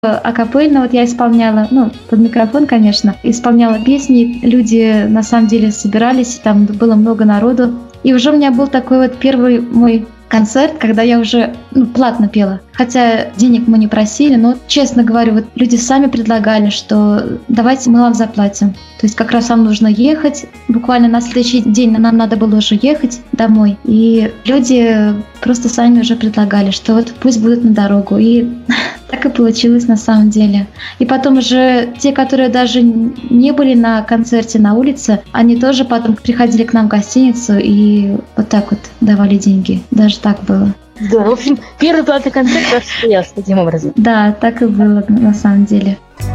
акапельно вот я исполняла, под микрофон, конечно, исполняла песни. Люди на самом деле собирались, там было много народу. И уже у меня был такой вот первый мой концерт, когда я уже платно пела. Хотя денег мы не просили, но, честно говорю, вот люди сами предлагали, что давайте мы вам заплатим. То есть как раз вам нужно ехать. Буквально на следующий день нам надо было уже ехать домой. И люди просто сами уже предлагали, что вот пусть будут на дорогу. И так и получилось на самом деле. И потом уже те, которые даже не были на концерте на улице, они тоже потом приходили к нам в гостиницу и вот так вот давали деньги. Даже так было. Да, в общем, первый платный концерт ваш состоялся таким образом. Да, так и было на самом деле.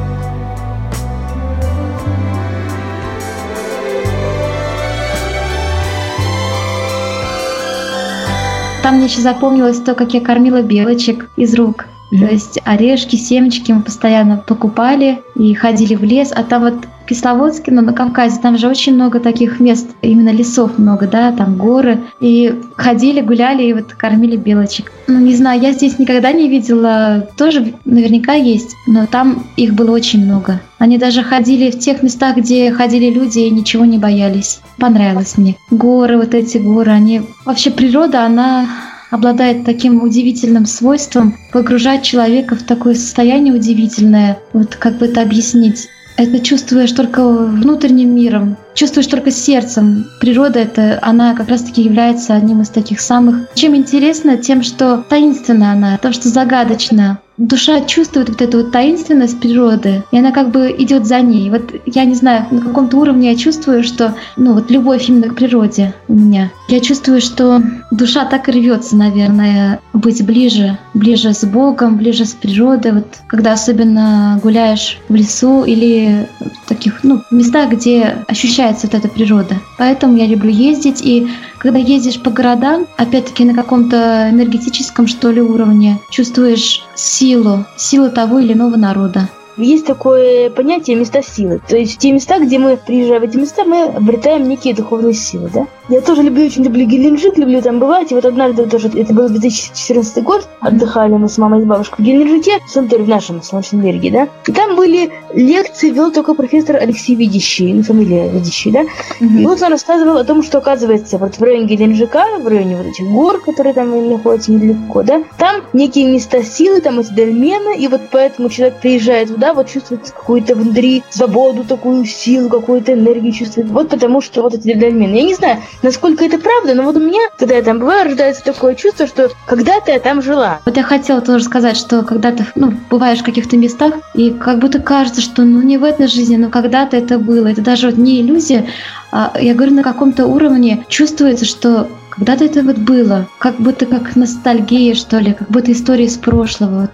Там мне еще запомнилось то, как я кормила белочек из рук. То есть орешки, семечки мы постоянно покупали и ходили в лес. А там вот в Кисловодске, на Кавказе, там же очень много таких мест, именно лесов много, да, там горы. И ходили, гуляли и вот кормили белочек. Не знаю, я здесь никогда не видела, тоже наверняка есть, но там их было очень много. Они даже ходили в тех местах, где ходили люди и ничего не боялись. Понравилось мне. Горы, вот эти горы, они... Вообще природа, она обладает таким удивительным свойством погружать человека в такое состояние удивительное. Вот как бы это объяснить? Это чувствуешь только внутренним миром, чувствуешь только сердцем. Природа она как раз-таки является одним из таких самых... Чем интересно, тем, что таинственна она, то, что загадочно. Душа чувствует вот эту вот таинственность природы, и она как бы идет за ней. Вот я не знаю, на каком-то уровне я чувствую, что вот любовь именно к природе у меня. Я чувствую, что душа так и рвется, наверное, быть ближе с Богом, ближе с природой. Вот когда особенно гуляешь в лесу или в таких местах, где ощущается вот эта природа. Поэтому я люблю ездить, и когда ездишь по городам, опять-таки на каком-то энергетическом, что ли, уровне, чувствуешь силу того или иного народа. Есть такое понятие места силы. То есть те места, где мы приезжаем в эти места, мы обретаем некие духовные силы, да? Я тоже очень люблю Геленджик, люблю там бывать. И вот однажды тоже, это был 2014 год, отдыхали мы с мамой и с бабушкой в Геленджике, в санатории в нашем Солнечном береге, да? И там были лекции, вел только профессор Алексей Ведищий, фамилия Ведищий, да? И вот он рассказывал о том, что, оказывается, вот в районе Геленджика, в районе вот этих гор, которые там находятся недалеко, да? Там некие места силы, там эти дольмены, и вот поэтому человек приезжает туда, вот чувствует какую-то внутри свободу, такую силу, какую-то энергию чувствует. Вот потому что вот эти дольмены. Я не знаю, насколько это правда, но вот у меня, когда я там бываю, рождается такое чувство, что когда-то я там жила. Вот я хотела тоже сказать, что когда ты бываешь в каких-то местах, и как будто кажется, что не в этой жизни, но когда-то это было. Это даже вот не иллюзия, а я говорю, на каком-то уровне чувствуется, что когда-то это вот было. Как будто как ностальгия, что ли, как будто история из прошлого.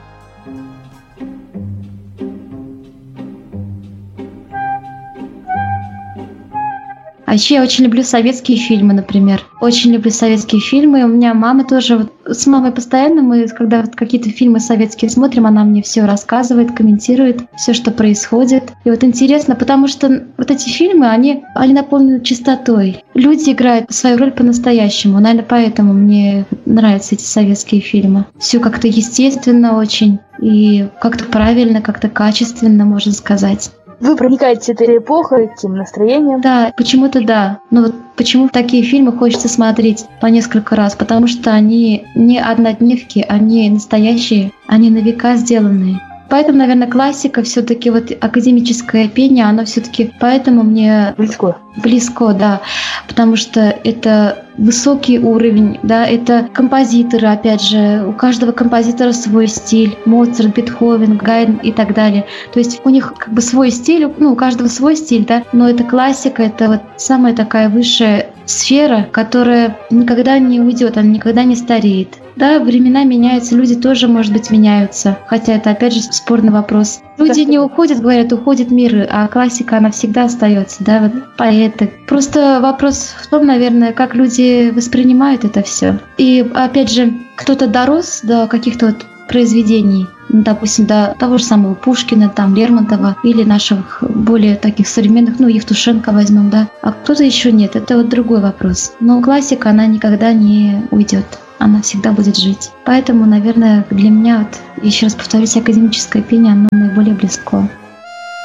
А еще я очень люблю советские фильмы, например. Очень люблю советские фильмы. У меня мама тоже... С мамой постоянно мы, когда какие-то фильмы советские смотрим, она мне все рассказывает, комментирует все, что происходит. И вот интересно, потому что вот эти фильмы, они наполнены чистотой. Люди играют свою роль по-настоящему. Наверное, поэтому мне нравятся эти советские фильмы. Все как-то естественно очень. И как-то правильно, как-то качественно, можно сказать. Вы проникаетесь этой эпохой, этим настроением? Да, почему-то да. Но вот почему такие фильмы хочется смотреть по несколько раз? Потому что они не однодневки, они настоящие, они на века сделанные. Поэтому, наверное, классика, все-таки вот академическое пение, оно все-таки поэтому мне близко, да, потому что это высокий уровень, да, это композиторы, опять же, у каждого композитора свой стиль, Моцарт, Бетховен, Гайдн и так далее. То есть у них как бы свой стиль, у каждого свой стиль, да, но это классика, это вот самая такая высшая сфера, которая никогда не уйдет, она никогда не стареет. Да, времена меняются, люди тоже, может быть, меняются. Хотя это, опять же, спорный вопрос. Люди не уходят, говорят, уходит мир, а классика, она всегда остается, да, вот поэты. Просто вопрос в том, наверное, как люди воспринимают это все. И, опять же, кто-то дорос до каких-то вот произведений, допустим, до того же самого Пушкина, там, Лермонтова или наших более таких современных, Евтушенко возьмем, да, а кто-то еще нет, это вот другой вопрос. Но классика, она никогда не уйдет. она всегда будет жить. Поэтому, наверное, для меня, вот, еще раз повторюсь, академическое пение, оно наиболее близко.